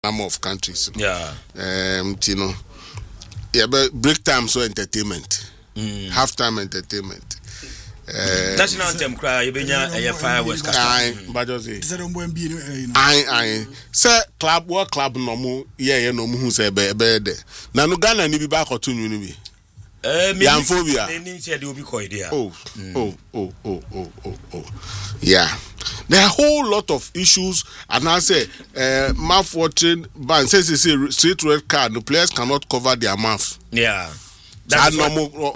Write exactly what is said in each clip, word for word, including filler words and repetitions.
number of countries. Yeah. Um, you know, yeah, but break time so entertainment, mm. half time entertainment. Uh, National anthem cry, you benya a fireworks. I, but just say, I, I, say club, what club no more? Yeah, yeah, no more. Who say be be there? Na no Ghana ni bi back or two ni bi. Eh, me. Yamphobia. They said they will be quite there. Oh, oh, oh, oh, oh, oh, oh. Yeah, there are a whole lot of issues, and I say, uh, mouth watering ban says it's a straight red card. The players cannot cover their mouth. Yeah. That's But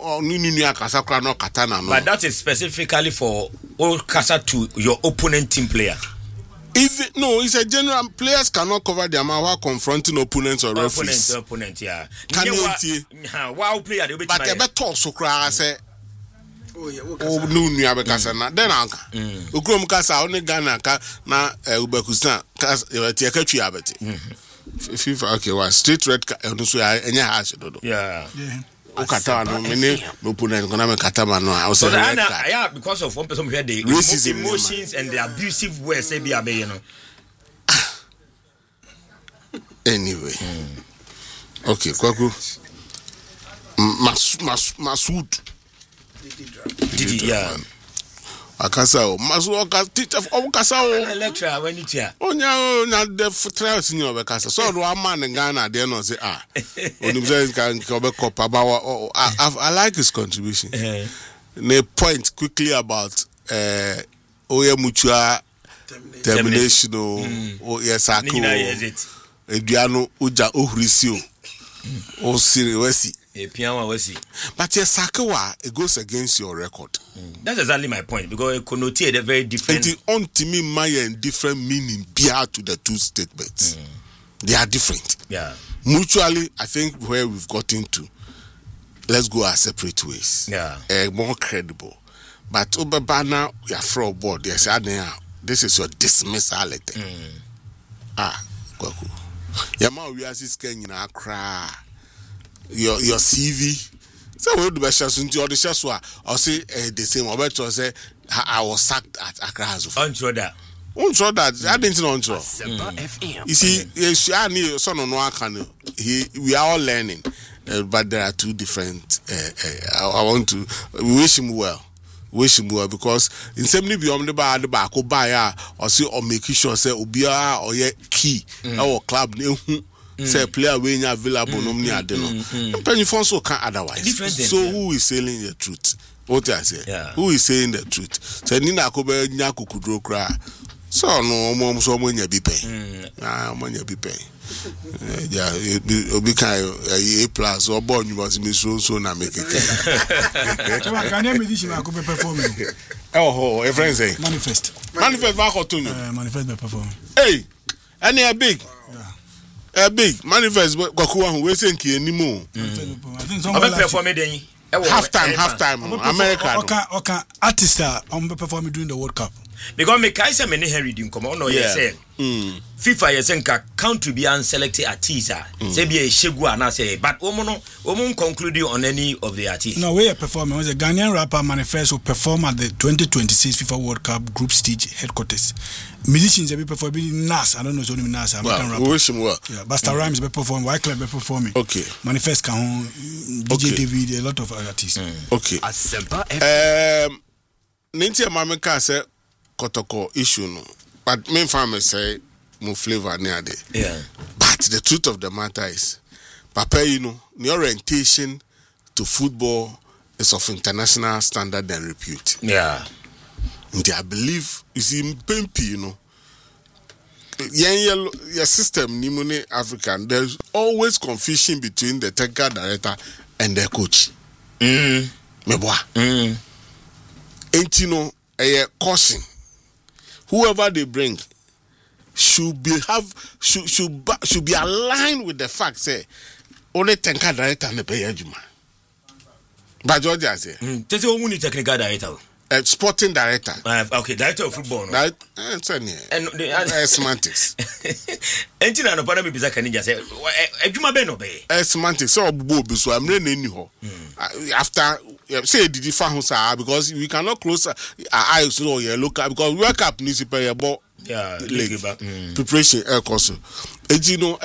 that is specifically for all Kasa to your opponent team player. If no, it's a general. Players cannot cover their mouth while confronting opponents or referees. Opponent, opponent, yeah. Can you see? Wow, player. But they better talk so cry. I say. Oh yeah, oh no, you have a casa na. Then anka. Ukrom casa only Ghana ka na Ubekusan casa. You take a tree abeti. FIFA okay, what street red? No so any hash dodo. Yeah. Okata no many opponent gonna make katama no. I was saying yeah, because of one person here the emotions and the abusive words say be abe you know. Anyway. Okay, Kwaku. Mas mas Masud. Did yeah. Akasa o masu oka teacher o kasa o lecturer when it here onya na the trials ni obekasa so do man in Ghana there no say ah onu say can obekop about I like his contribution. The point quickly about uh oye mutual termination o yes ako eduano uja ohrisio o siri a piano wasi. But yes, Sakawa, it goes against your record. Mm. That's exactly my point because it connotes a very different. And on to me, my and different meaning bear to the two statements. Mm. They are different. Yeah. Mutually, I think where we've gotten to, let's go our separate ways. Yeah. Uh, more credible. But Obabana, we are from board. Yes, this is your dismissality. Mm. Ah, Kwaku. Yama, we are just getting a cry. Your your C V. So we do best into all the shots were or say the same or better say I was sacked at Accra. Unsure that. Unsure that I didn't know unsure. You see, yes, I knew son on one can he we are all learning. Uh, but there are two different uh, uh, I, I want to we wish him well. Wish him well because in same beyond the bar the back or buy or see or make sure say Ubia or ye key our club new. Mm. Say player when you available no me ade no pen you so can otherwise so yeah. Who is saying the truth what I say yeah. Who is saying the truth say ni na ko be nya kokudro kra so no mo so mo nya bi pen ah mo nya bi pen yeah obi kan a plus or born you must me so so na make it can you me this na ko be perform oh a friend say manifest manifest back to you manifest be perform hey any a big a big manifest Kwaku who we say nki enimu I think someone perform den half time half time America okay okay artist am perform during the World Cup because me kai say me ne Henry din come on no yes say FIFA yes nka country be unselected artist say be a shegu ana say but omo no omo conclude on any of the artists no we perform was a Ghanaian rapper Manifest who perform at the twenty twenty-six FIFA World Cup group stage headquarters. Musicians be performing Nas I don't know so only Nas American rapper. We wish him well. Yeah, Busta mm. Rhymes be perform, Wyclef be performing. Okay. Manifest can D J okay. David a lot of artists. Mm. Okay. Um Ninti Mameka say Kotoko issue no. But main farmer say mo flavor near there. Yeah. But the truth of the matter is Papa you know, the orientation to football is of international standard and repute. Yeah. And I believe you see Pempi, you know. Your system, Nimone African, there's always confusion between the technical director and the coach. Mm. Meboa. Mm. Ain't you know a caution. Whoever they bring should be have should should should be aligned with the fact say only technical director and the player Juma. But Georgia say. Mm. Tell you who technical director. Uh, sporting director. Uh, okay, director of football. No? That, uh, and the uh, uh, semantics. Entina no para me bisa kanija say adwuma be no be. Uh, semantics so obo bi so amre na ni ho. After uh, say did fa ho sa because we cannot close our eyes to your local because World Cup news pay bo yeah league mm. preparation air course. And you know